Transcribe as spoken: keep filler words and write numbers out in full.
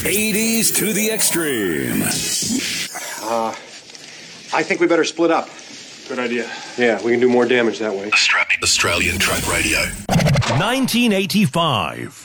eighties to the extreme. Uh, I think we better split up. Good idea. Yeah, we can do more damage that way. Australian Track Radio. nineteen eighty-five.